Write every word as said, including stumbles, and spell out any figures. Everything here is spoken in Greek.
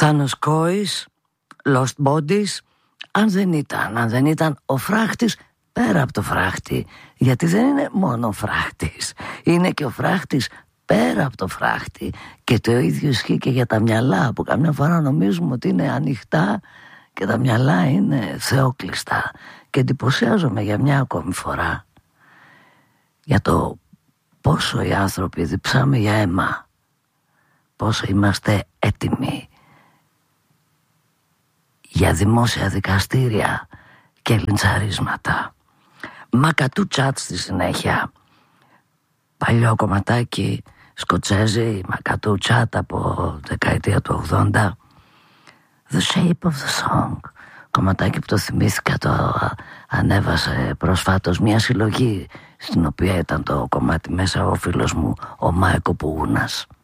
Θάνος Κόης, Lost Bodies. Αν δεν ήταν, αν δεν ήταν ο φράχτης πέρα από το φράχτη, γιατί δεν είναι μόνο φράχτης, είναι και ο φράχτης πέρα από το φράχτη. Και το ίδιο ισχύει και για τα μυαλά, που καμιά φορά νομίζουμε ότι είναι ανοιχτά και τα μυαλά είναι θεόκλειστα. Και εντυπωσιάζομαι για μια ακόμη φορά για το πόσο οι άνθρωποι διψάμε για αίμα, πόσο είμαστε έτοιμοι για δημόσια δικαστήρια και λιντσαρίσματα. Μακατού τσάτ στη συνέχεια. Παλιό κομματάκι σκοτσέζι, Μακατού τσάτ από δεκαετία του ογδόντα. The Shape of the Song. Κομματάκι που το θυμήθηκα, το ανέβασε προσφάτως μια συλλογή στην οποία ήταν το κομμάτι μέσα ο φίλος μου ο Μάικο Πουγούνας.